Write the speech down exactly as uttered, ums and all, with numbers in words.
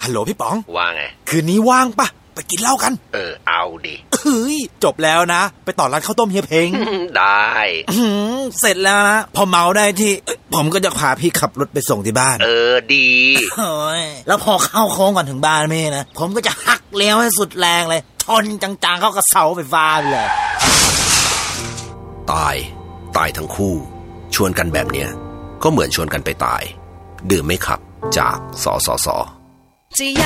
ฮัลโหลพี่ป๋องว่าไงคืนนี้ว่างปะไปกินเหล้ากันเออเอาดิเฮ้ยจบแล้วนะไปต่อร้านข้าวต้มเฮียเพ็งได้เสร็จแล้วนะพอเมาได้ที่ผมก็จะพาพี่ขับรถไปส่งที่บ้านเออดีโอ้ยแล้วพอเข้าโค้งก่อนถึงบ้านแม่นะผมก็จะหักเลี้ยวให้สุดแรงเลยชนจังๆเข้ากับเสาไฟฟ้าเลยตายตายทั้งคู่ชวนกันแบบเนี้ยก็เหมือนชวนกันไปตายดื่มไม่ขับจากสสส